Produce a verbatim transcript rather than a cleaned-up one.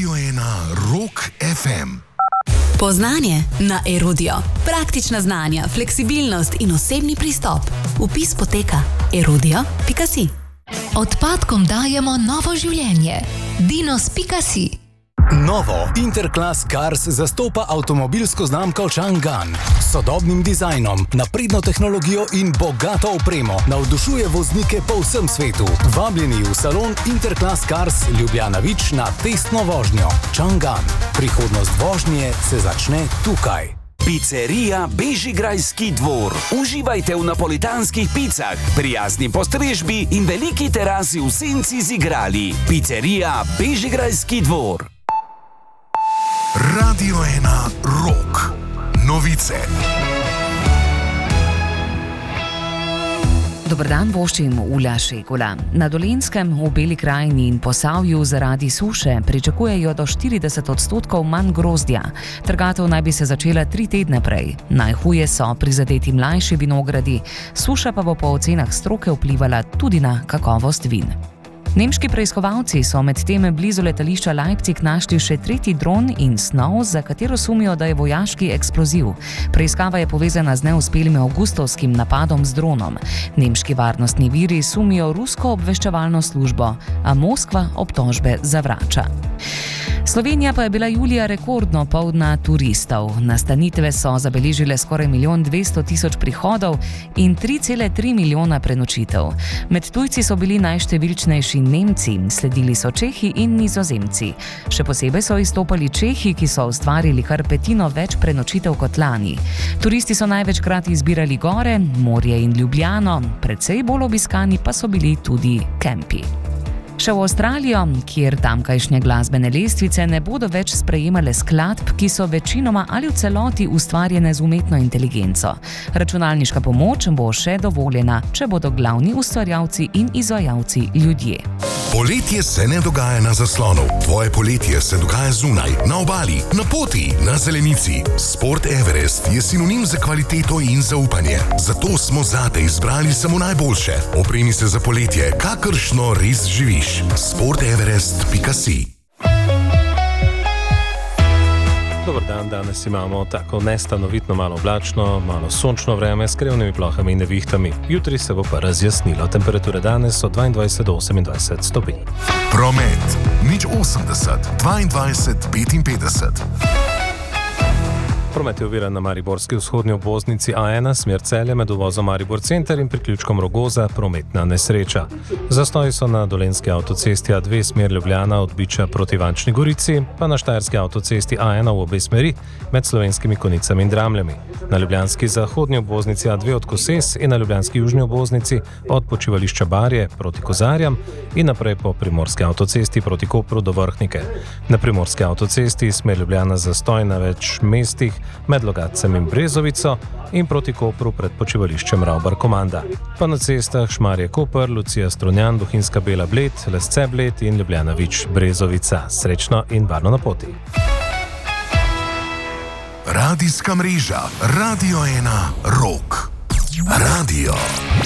Radio ena Rock ef em. Poznanje na Erudio. Praktična znanja, fleksibilnost in osebni pristop. Vpis poteka erudio pika si. Odpadkom dajemo novo življenje. dinos pika si. Novo Interclass Cars zastopa avtomobilsko znamko Chang'an. S sodobnim dizajnom, napredno tehnologijo in bogato opremo navdušuje voznike po vsem svetu. Vabljeni v salon Interclass Cars Ljubljana Vič na testno vožnjo. Chang'an. Prihodnost vožnje se začne tukaj. Pizzerija Bežigrajski dvor. Uživajte v napolitanskih picah, prijazni postrežbi in veliki terasi v senci z igrali. Pizzerija Bežigrajski dvor. Radio ena Rock. Novice. Dober dan, voščim Ula Šegula. Na Dolenjskem, v Beli krajini in Posavju zaradi suše pričakujejo do štirideset odstotkov manj grozdja. Trgatev naj bi se začela tri tedne prej. Najhuje so prizadeti mlajši vinogradi, suša pa bo po ocenah stroke vplivala tudi na kakovost vin. Nemški preiskovalci so med tem blizu letališča Leipzig našli še tretji dron in snov, za katero sumijo, da je vojaški eksploziv. Preiskava je povezana z neuspelim avgustovskim napadom z dronom. Nemški varnostni viri sumijo rusko obveščevalno službo, a Moskva obtožbe zavrača. Slovenija pa je bila julija rekordno polna turistov. Nastanitve so zabeležile skoraj milijon dvesto tisoč prihodov in tri cele tri milijona prenočitev. Med tujci so bili najštevilčnejši Nemci, sledili so Čehi in Nizozemci. Še posebej so izstopali Čehi, ki so ustvarili kar petino več prenočitev kot lani. Turisti so največkrat izbirali gore, morje in Ljubljano, precej bolj obiskani pa so bili tudi kempi. Še v Avstralijo, kjer tamkajšnje glasbene lestvice ne bodo več sprejemale skladb, ki so večinoma ali v celoti ustvarjene z umetno inteligenco. Računalniška pomoč bo še dovoljena, če bodo glavni ustvarjalci in izvajalci ljudje. Poletje se ne dogaja na zaslonu. Tvoje poletje se dogaja zunaj, na obali, na poti, na zelenici. Sport Everest je sinonim za kvaliteto in zaupanje. Zato smo zate izbrali samo najboljše. Opremi se za poletje, kakršno res živiš. sport everest pika si. Dobar dan, danes imamo tako nestanovitno malo oblačno, malo sončno vreme s krevnimi plohami in nevihtami. Jutri se bo pa razjasnilo. Temperature danes so dvaindvajset do osemindvajset stopinj. Promet. nič osemdeset, dvaindvajset, petinpetdeset. Promet je oviran na mariborski vzhodni obvoznici A ena, smer Celje med uvozom Maribor center in priključkom Rogoza, prometna nesreča. Zastoji so na dolenjski avtocesti A dve, smer Ljubljana od Biča proti Ivančni Gorici, pa na štajerski avtocesti A ena v obe smeri med Slovenskimi Konicami in Dramljami. Na ljubljanski zahodni obvoznici A dve od Koses in na ljubljanski južni obvoznici od počivališča Barje proti Kozarjam in naprej po primorski avtocesti proti Kopru do Vrhnike. Na primorski avtocesti smer Ljubljana zastoj na več mestih med Logatcem in Brezovico in proti Kopru pred počivališčem Ravbar Komanda. Pa na cestah Šmarje Koper, Lucija Strunjan, Bohinjska Bela Bled, Lesce Bled in Ljubljana Vič Brezovica. Srečno in varno na poti. Radijska mreža Radio ena Rock. Radio